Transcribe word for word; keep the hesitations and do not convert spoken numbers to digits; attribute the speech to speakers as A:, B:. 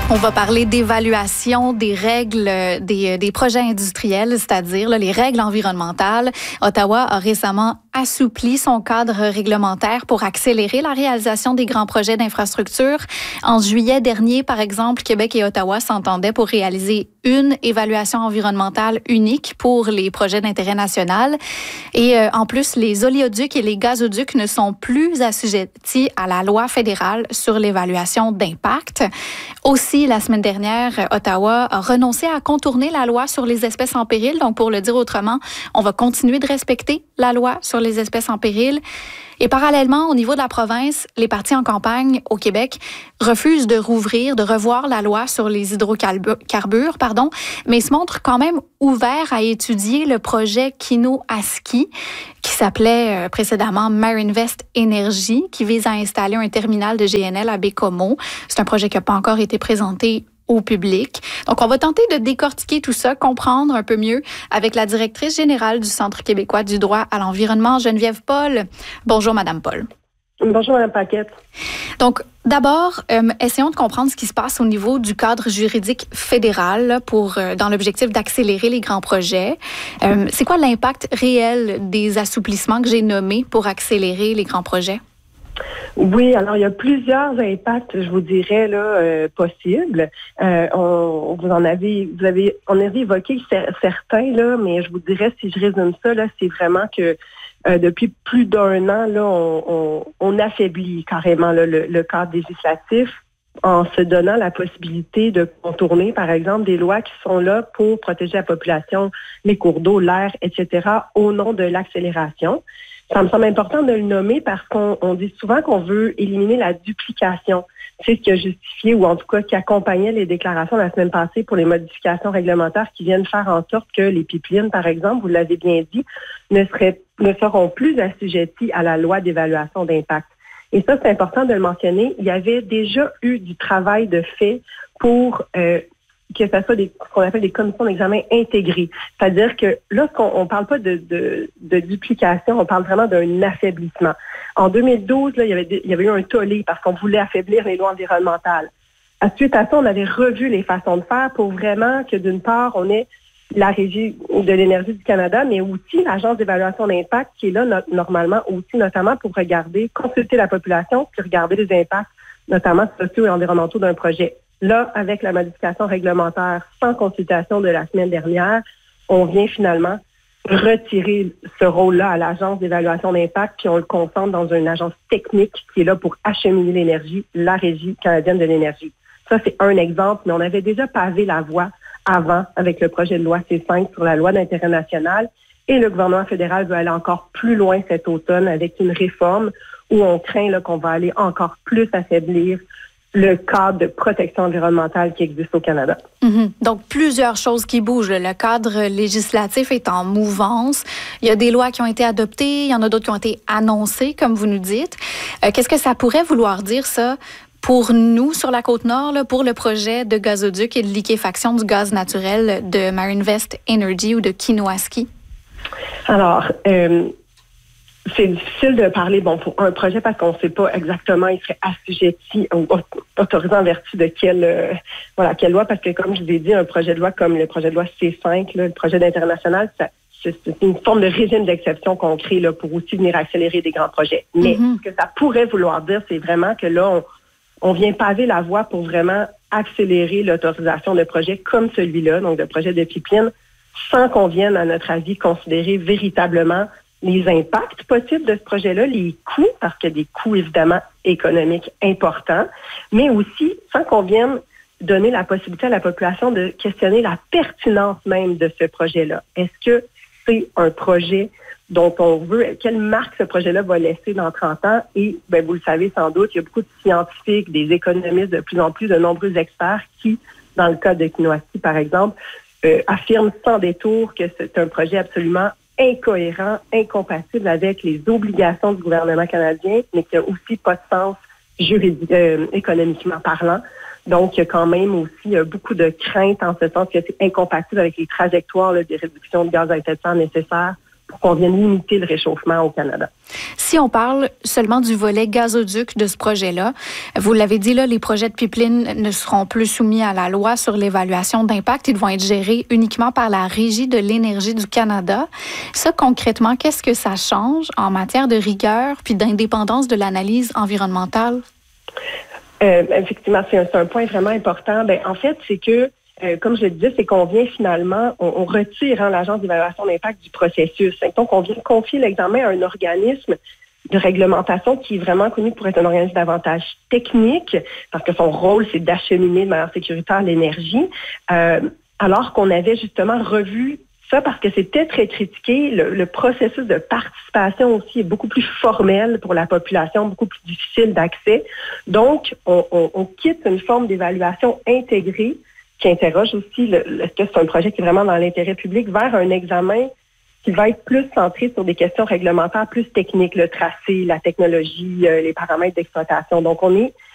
A: On va parler d'évaluation des règles des, des projets industriels, c'est-à-dire là, les règles environnementales. Ottawa a récemment assoupli son cadre réglementaire pour accélérer la réalisation des grands projets d'infrastructure. En juillet dernier, par exemple, Québec et Ottawa s'entendaient pour réaliser une évaluation environnementale unique pour les projets d'intérêt national. Et euh, en plus, les oléoducs et les gazoducs ne sont plus assujettis à la loi fédérale sur l'évaluation d'impact. Aussi, la semaine dernière, Ottawa a renoncé à contourner la loi sur les espèces en péril. Donc, pour le dire autrement, on va continuer de respecter la loi sur les espèces en péril. Et parallèlement, au niveau de la province, les partis en campagne au Québec refusent de rouvrir, de revoir la loi sur les hydrocarbures, pardon, mais se montrent quand même ouverts à étudier le projet Kino-Aski, qui s'appelait précédemment Marinvest Energy, qui vise à installer un terminal de G N L à Baie-Comeau. C'est un projet qui n'a pas encore été présenté au public. Donc, on va tenter de décortiquer tout ça, comprendre un peu mieux avec la directrice générale du Centre québécois du droit à l'environnement, Geneviève Paul. Bonjour, Madame Paul.
B: Bonjour, Madame Paquette.
A: Donc, d'abord, euh, essayons de comprendre ce qui se passe au niveau du cadre juridique fédéral là, pour, euh, dans l'objectif d'accélérer les grands projets. Euh, c'est quoi l'impact réel des assouplissements que j'ai nommés pour accélérer les grands projets?
B: Oui, alors il y a plusieurs impacts, je vous dirais là euh, possibles. Euh, on, vous en avez, vous avez, on avait évoqué certains là, mais je vous dirais si je résume ça là, c'est vraiment que euh, depuis plus d'un an là, on, on, on affaiblit carrément là, le, le cadre législatif en se donnant la possibilité de contourner, par exemple, des lois qui sont là pour protéger la population, les cours d'eau, l'air, et cetera, au nom de l'accélération. Ça me semble important de le nommer parce qu'on on dit souvent qu'on veut éliminer la duplication. C'est ce qui a justifié, ou en tout cas qui accompagnait les déclarations la semaine passée pour les modifications réglementaires qui viennent faire en sorte que les pipelines, par exemple, vous l'avez bien dit, ne seraient, ne seront plus assujettis à la loi d'évaluation d'impact. Et ça, c'est important de le mentionner. Il y avait déjà eu du travail de fait pour euh, que ce soit des, ce qu'on appelle des commissions d'examen intégrées. C'est-à-dire que lorsqu'on ne parle pas de, de, de duplication, on parle vraiment d'un affaiblissement. En deux mille douze, là, il, y avait, il y avait eu un tollé parce qu'on voulait affaiblir les lois environnementales. Suite à ça, on avait revu les façons de faire pour vraiment que, d'une part, on ait la Régie de l'énergie du Canada, mais aussi l'Agence d'évaluation d'impact qui est là no- normalement aussi, notamment pour regarder, consulter la population, puis regarder les impacts, notamment sociaux et environnementaux d'un projet. Là, avec la modification réglementaire sans consultation de la semaine dernière, on vient finalement retirer ce rôle-là à l'Agence d'évaluation d'impact, puis on le concentre dans une agence technique qui est là pour acheminer l'énergie, la Régie canadienne de l'énergie. Ça, c'est un exemple, mais on avait déjà pavé la voie avant avec le projet de loi C cinq sur la loi d'intérêt national, et le gouvernement fédéral veut aller encore plus loin cet automne avec une réforme où on craint là, qu'on va aller encore plus affaiblir le cadre de protection environnementale qui existe au Canada.
A: Mm-hmm. Donc, plusieurs choses qui bougent. Le cadre législatif est en mouvance. Il y a des lois qui ont été adoptées, il y en a d'autres qui ont été annoncées, comme vous nous dites. Euh, qu'est-ce que ça pourrait vouloir dire, ça, pour nous, sur la Côte-Nord, là, pour le projet de gazoduc et de liquéfaction du gaz naturel de Marinvest Energy ou de Kino-Aski?
B: Alors, euh, c'est difficile de parler bon pour un projet parce qu'on ne sait pas exactement il serait assujetti ou autorisé en vertu de quelle euh, voilà quelle loi, parce que comme je vous ai dit, un projet de loi comme le projet de loi C cinq, là, le projet d'international, ça, c'est, c'est une forme de régime d'exception qu'on crée là, pour aussi venir accélérer des grands projets. Mais mm-hmm. ce que ça pourrait vouloir dire, c'est vraiment que là, on, on vient paver la voie pour vraiment accélérer l'autorisation de projets comme celui-là, donc de projets de pipeline, sans qu'on vienne, à notre avis, considérer véritablement les impacts possibles de ce projet-là, les coûts, parce qu'il y a des coûts évidemment économiques importants, mais aussi sans qu'on vienne donner la possibilité à la population de questionner la pertinence même de ce projet-là. Est-ce que c'est un projet dont on veut, quelle marque ce projet-là va laisser dans trente ans? Et ben, vous le savez sans doute, il y a beaucoup de scientifiques, des économistes, de plus en plus de nombreux experts qui, dans le cas de Kino-Aski par exemple, euh, affirment sans détour que c'est un projet absolument incohérent, incompatible avec les obligations du gouvernement canadien, mais qui n'a aussi pas de sens juridique, euh, économiquement parlant. Donc, il y a quand même aussi euh, beaucoup de craintes en ce sens que c'est incompatible avec les trajectoires là, des réductions de gaz à effet de serre nécessaires pour qu'on vienne limiter le réchauffement au Canada.
A: Si on parle seulement du volet gazoduc de ce projet-là, vous l'avez dit, là, les projets de pipeline ne seront plus soumis à la loi sur l'évaluation d'impact. Ils vont être gérés uniquement par la Régie de l'énergie du Canada. Ça, concrètement, qu'est-ce que ça change en matière de rigueur puis d'indépendance de l'analyse environnementale?
B: Euh, effectivement, c'est un, c'est un point vraiment important. Ben, en fait, c'est que Euh, comme je le disais, c'est qu'on vient finalement, on, on retire hein, l'agence d'évaluation d'impact du processus. Donc, on vient confier l'examen à un organisme de réglementation qui est vraiment connu pour être un organisme davantage technique, parce que son rôle, c'est d'acheminer de manière sécuritaire l'énergie, euh, alors qu'on avait justement revu ça parce que c'était très critiqué. Le, le processus de participation aussi est beaucoup plus formel pour la population, beaucoup plus difficile d'accès. Donc, on, on, on quitte une forme d'évaluation intégrée qui interroge aussi le, le, est-ce que c'est un projet qui est vraiment dans l'intérêt public vers un examen qui va être plus centré sur des questions réglementaires plus techniques, le tracé, la technologie, euh, les paramètres d'exploitation. Donc, on est